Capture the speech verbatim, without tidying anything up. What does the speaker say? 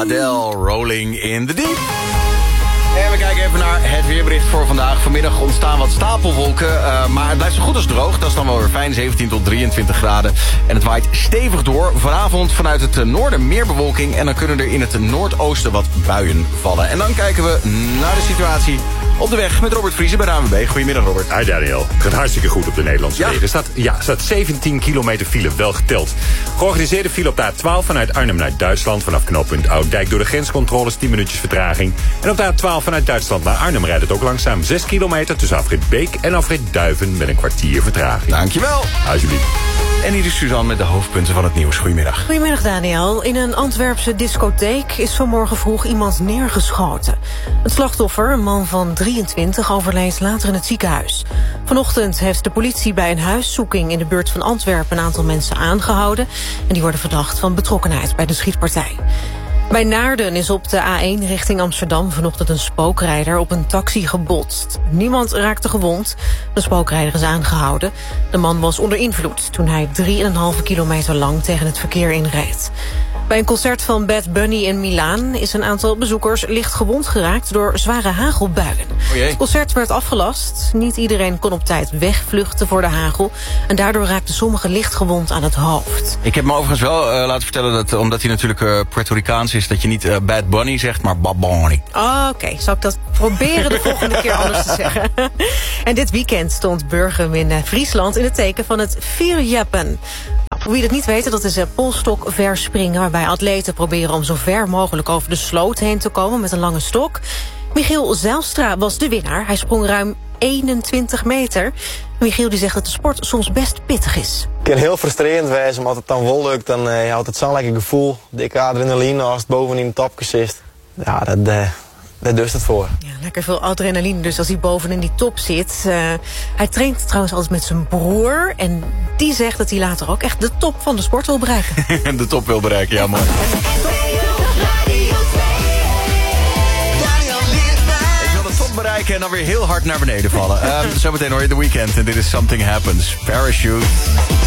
Adele, Rolling in the Deep. En we kijken even naar het weerbericht voor vandaag. Vanmiddag ontstaan wat stapelwolken, uh, maar het blijft zo goed als droog. Dat is dan wel weer fijn, zeventien tot drieëntwintig graden. En het waait stevig door. Vanavond vanuit het noorden meer bewolking. En dan kunnen er in het noordoosten wat buien vallen. En dan kijken we naar de situatie op de weg met Robert Vriezen bij de A N W B. Goedemiddag, Robert. Hi Daniel. Het gaat hartstikke goed op de Nederlandse ja. wegen. Er staat, ja, er staat zeventien kilometer file, wel geteld. Georganiseerde file op de A twaalf vanuit Arnhem naar Duitsland. Vanaf knooppunt Ouddijk door de grenscontroles, tien minuutjes vertraging. En op de A twaalf vanuit Duitsland naar Arnhem rijdt het ook langzaam. zes kilometer tussen afrit Beek en afrit Duiven met een kwartier vertraging. Dankjewel. Alsjeblieft. En hier is Suzanne met de hoofdpunten van het nieuws. Goedemiddag. Goedemiddag, Daniel. In een Antwerpse discotheek is vanmorgen vroeg iemand neergeschoten. Het slachtoffer, een man van drieëntwintig, overleed later in het ziekenhuis. Vanochtend heeft de politie bij een huiszoeking in de buurt van Antwerpen een aantal mensen aangehouden. En die worden verdacht van betrokkenheid bij de schietpartij. Bij Naarden is op de A één richting Amsterdam vanochtend een spookrijder op een taxi gebotst. Niemand raakte gewond. De spookrijder is aangehouden. De man was onder invloed toen hij drieënhalve kilometer lang tegen het verkeer inreed. Bij een concert van Bad Bunny in Milaan is een aantal bezoekers licht gewond geraakt door zware hagelbuien. Oh het concert werd afgelast. Niet iedereen kon op tijd wegvluchten voor de hagel. En daardoor raakten sommigen licht gewond aan het hoofd. Ik heb me overigens wel uh, laten vertellen dat, omdat hij natuurlijk uh, Puerto Ricaans is, dat je niet uh, Bad Bunny zegt, maar Bad Bunny. Oh, Oké, okay. Zal ik dat proberen de volgende keer anders te zeggen. En dit weekend stond Burgum in uh, Friesland in het teken van het Vierjappen. Voor wie het niet weet, dat is een polstok verspringen, waarbij atleten proberen om zo ver mogelijk over de sloot heen te komen met een lange stok. Michiel Zijlstra was de winnaar. Hij sprong ruim eenentwintig meter. Michiel die zegt dat de sport soms best pittig is. Het kan heel frustrerend zijn, maar als het dan wel lukt, dan uh, je houdt het zo'n lekker gevoel. Dikke adrenaline als het bovenin de topjes zit. Ja, dat, uh, daar dus het voor. Ja, lekker veel adrenaline dus als hij bovenin die top zit. Uh, hij traint trouwens altijd met zijn broer. En die zegt dat hij later ook echt de top van de sport wil bereiken. De top wil bereiken, ja mooi. Bereiken en dan weer heel hard naar beneden vallen. Um, zometeen hoor je The Weeknd en dit is Something Happens. Parachute.